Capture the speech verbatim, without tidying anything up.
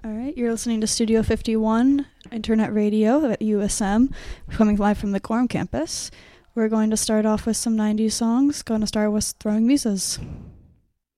All right, you're listening to Studio fifty-one, Internet Radio at U S M, coming live from the Quorum campus. We're going to start off with some nineties songs. Going to start with Throwing Muses.